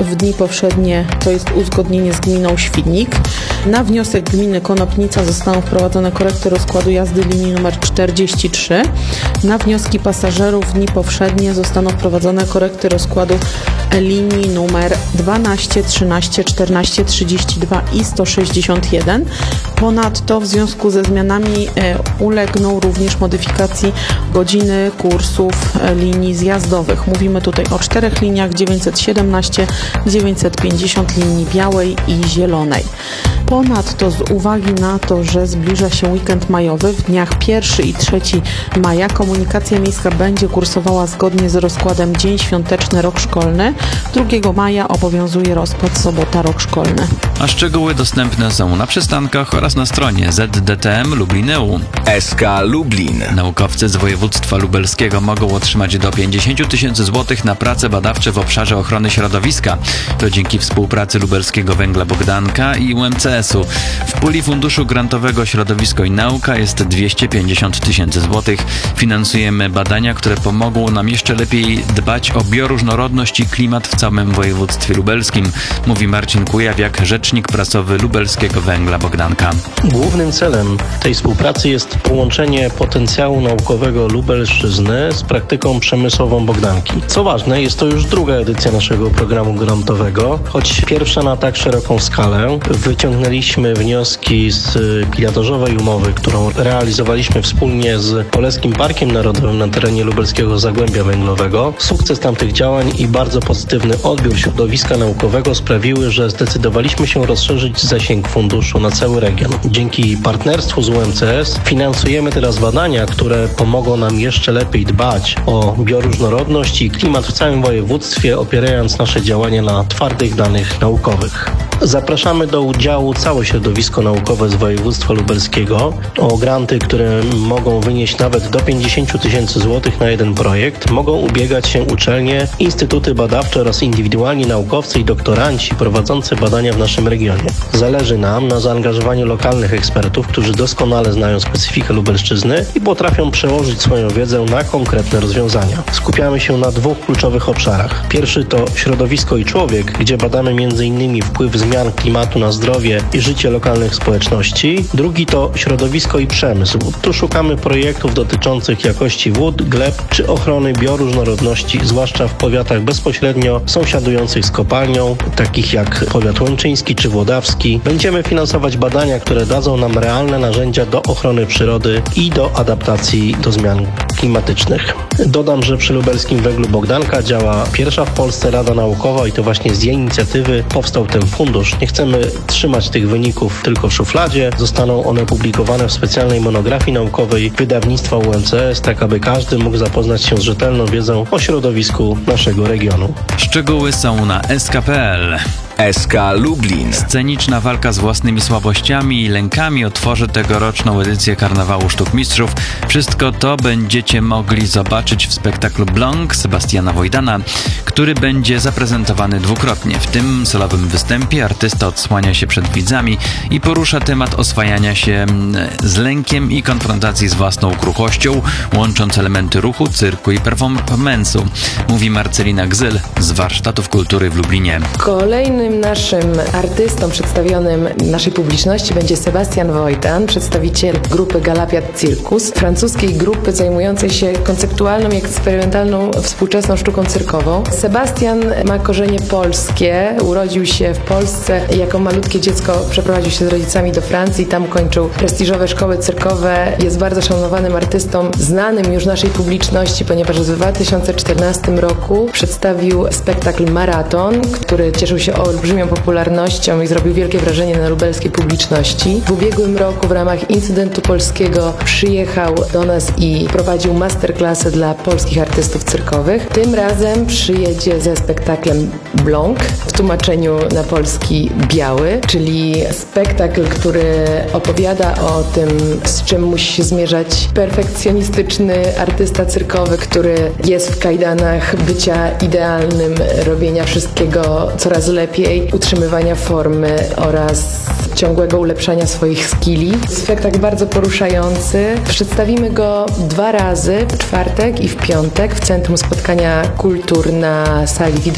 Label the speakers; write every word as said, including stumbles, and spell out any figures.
Speaker 1: w dni powszednie to jest uzgodnienie z gminą Świdnik. Na wniosek gminy Konopnica zostaną wprowadzone korekty rozkładu jazdy linii numer czterdzieści trzy. Na wnioski pasażerów w dni powszednie zostaną wprowadzone korekty rozkładu linii numer dwanaście, trzynaście, czternaście, trzydzieści dwa i sto sześćdziesiąt jeden. Ponadto w związku ze zmianami e, ulegną również modyfikacji godziny kursów e, linii zjazdowych. Mówimy tutaj o czterech liniach: dziewięćset siedemnaście, dziewięćset pięćdziesiąt, linii białej i zielonej. Ponadto z uwagi na to, że zbliża się weekend majowy, w dniach pierwszego i trzeciego maja komunikacja miejska będzie kursowała zgodnie z rozkładem dzień świąteczny, rok szkolny. drugiego maja obowiązuje rozkład sobota, rok szkolny.
Speaker 2: A szczegóły dostępne są na przystankach oraz na stronie Z D T M Lublineum.
Speaker 3: S K Lublin.
Speaker 2: Naukowcy z województwa lubelskiego mogą otrzymać do pięćdziesiąt tysięcy złotych na prace badawcze w obszarze ochrony środowiska. To dzięki współpracy Lubelskiego Węgla Bogdanka i U M C S-u. W puli Funduszu Grantowego Środowisko i Nauka jest dwieście pięćdziesiąt tysięcy złotych. Finansujemy badania, które pomogą nam jeszcze lepiej dbać o bioróżnorodność i klimat w całym województwie lubelskim, mówi Marcin Kujawiak, rzecznik prasowy Lubelskiego Węgla Bogdanka.
Speaker 4: Głównym celem tej współpracy jest połączenie potencjału naukowego Lubelszczyzny z praktyką przemysłową Bogdanki. Co ważne, jest to już druga edycja naszego programu grantowego, choć pierwsza na tak szeroką skalę. Wyciągnęliśmy wnioski z pilotażowej umowy, którą realizowaliśmy wspólnie z Polskim Parkiem Narodowym na terenie lubelskiego Zagłębia Węglowego. Sukces tamtych działań i bardzo pozytywny odbiór środowiska naukowego sprawiły, że zdecydowaliśmy się rozszerzyć zasięg funduszu na cały region. Dzięki partnerstwu z U M C S finansujemy teraz badania, które pomogą nam jeszcze lepiej dbać o bioróżnorodność i klimat w całym województwie, opierając nasze działania na twardych danych naukowych. Zapraszamy do udziału całe środowisko naukowe z województwa lubelskiego. O granty, które mogą wynieść nawet do pięćdziesiąt tysięcy złotych na jeden projekt, mogą ubiegać się uczelnie, instytuty badawcze oraz indywidualni naukowcy i doktoranci prowadzący badania w naszym regionie. Zależy nam na zaangażowaniu lokalnych ekspertów, którzy doskonale znają specyfikę Lubelszczyzny i potrafią przełożyć swoją wiedzę na konkretne rozwiązania. Skupiamy się na dwóch kluczowych obszarach. Pierwszy to środowisko i człowiek, gdzie badamy m.in. wpływ zmian klimatu na zdrowie i życie lokalnych społeczności. Drugi to środowisko i przemysł. Tu szukamy projektów dotyczących jakości wód, gleb czy ochrony bioróżnorodności, zwłaszcza w powiatach bezpośrednio sąsiadujących z kopalnią, takich jak powiat łęczyński czy włodawski. Będziemy finansować badania, które dadzą nam realne narzędzia do ochrony przyrody i do adaptacji do zmian klimatycznych. Dodam, że przy Lubelskim Węglu Bogdanka działa pierwsza w Polsce Rada Naukowa i to właśnie z jej inicjatywy powstał ten fundusz. Nie chcemy trzymać tych wyników tylko w szufladzie. Zostaną one publikowane w specjalnej monografii naukowej wydawnictwa U M C S, tak aby każdy mógł zapoznać się z rzetelną wiedzą o środowisku naszego regionu.
Speaker 2: Szczegóły są na S K kropka P L.
Speaker 3: S K Lublin.
Speaker 2: Sceniczna walka z własnymi słabościami i lękami otworzy tegoroczną edycję Karnawału Sztuk Mistrzów. Wszystko to będziecie mogli zobaczyć w spektaklu Blanc Sebastiana Wojdana, który będzie zaprezentowany dwukrotnie. W tym solowym występie artysta odsłania się przed widzami i porusza temat oswajania się z lękiem i konfrontacji z własną kruchością, łącząc elementy ruchu, cyrku i performance'u, mówi Marcelina Gzyl z Warsztatów Kultury w Lublinie.
Speaker 5: Kolejnym naszym artystą przedstawionym naszej publiczności będzie Sebastian Wojdan, przedstawiciel grupy Galapiad Circus, francuskiej grupy zajmującej się konceptualną i eksperymentalną współczesną sztuką cyrkową. Sebastian ma korzenie polskie, urodził się w Polsce, jako malutkie dziecko przeprowadził się z rodzicami do Francji, tam kończył prestiżowe szkoły cyrkowe, jest bardzo szanowanym artystą, znanym już naszej publiczności, ponieważ w dwa tysiące czternastym roku przedstawił spektakl Maraton, który cieszył się olbrzymią popularnością i zrobił wielkie wrażenie na lubelskiej publiczności. W ubiegłym roku w ramach Incydentu Polskiego przyjechał do nas i prowadził masterclassy dla polskich artystów cyrkowych. Tym razem przyjedzie ze spektaklem Blanc w tłumaczeniu na polski biały, czyli spektakl, który opowiada o tym, z czym musi się zmierzać perfekcjonistyczny artysta cyrkowy, który jest w kajdanach bycia idealnym, robienia wszystkiego coraz lepiej, utrzymywania formy oraz ciągłego ulepszania swoich skilli. Spektakl bardzo poruszający. Przedstawimy go dwa razy, w czwartek i w piątek w Centrum Spotkania Kultur na sali widokowej